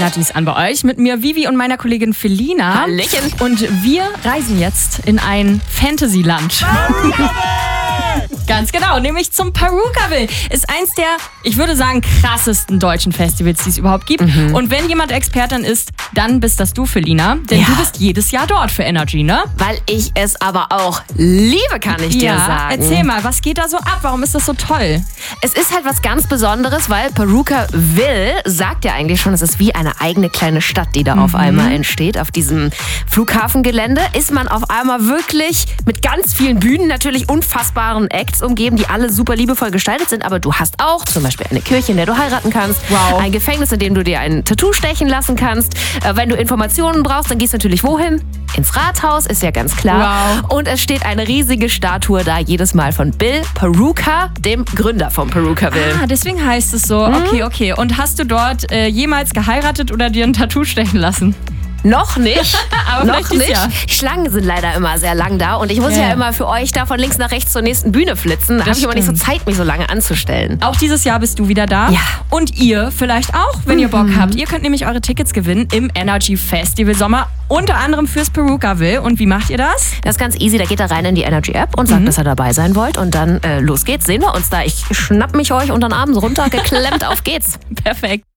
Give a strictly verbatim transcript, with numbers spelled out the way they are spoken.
Energies an bei euch. Mit mir Vivi und meiner Kollegin Felina. Hallöchen. Und wir reisen jetzt in ein Fantasyland. Ganz genau, nämlich zum Perukaville. Ist eins der, ich würde sagen, krassesten deutschen Festivals, die es überhaupt gibt. Mhm. Und wenn jemand Expertin ist, dann bist das du, Felina. Denn ja. du bist jedes Jahr dort für Energy, ne? Weil ich es aber auch liebe, kann ich dir ja, sagen. Erzähl mal, was geht da so ab? Warum ist das so toll? Es ist halt was ganz Besonderes, weil Perukaville sagt ja eigentlich schon, es ist wie eine eigene kleine Stadt, die da mhm. auf einmal entsteht. Auf diesem Flughafengelände ist man auf einmal wirklich mit ganz vielen Bühnen, natürlich unfassbaren Acts umgeben, die alle super liebevoll gestaltet sind. Aber du hast auch zum Beispiel eine Kirche, in der du heiraten kannst. Wow. Ein Gefängnis, in dem du dir ein Tattoo stechen lassen kannst. Äh, wenn du Informationen brauchst, dann gehst du natürlich wohin? Ins Rathaus, ist ja ganz klar. Wow. Und es steht eine riesige Statue da, jedes Mal von Bill Peruka, dem Gründer von Perukaville. Ah, deswegen heißt es so. Mhm. Okay, okay. Und hast du dort äh, jemals geheiratet oder dir ein Tattoo stechen lassen? Noch nicht, aber noch vielleicht dieses nicht. Jahr. Die Schlangen sind leider immer sehr lang da und ich muss Ja. ja immer für euch da von links nach rechts zur nächsten Bühne flitzen. Da habe ich aber nicht so Zeit, mich so lange anzustellen. Auch dieses Jahr bist du wieder da. Ja. Und ihr vielleicht auch, wenn ihr Bock habt. Ihr könnt nämlich eure Tickets gewinnen im Energy Festival Sommer. Unter anderem fürs Perukaville. Und wie macht ihr das? Das ist ganz easy, da geht ihr rein in die Energy App und sagt, Mhm. dass ihr dabei sein wollt und dann äh, los geht's, sehen wir uns da. Ich schnapp mich euch unter den Arm so runter, geklemmt, auf geht's. Perfekt.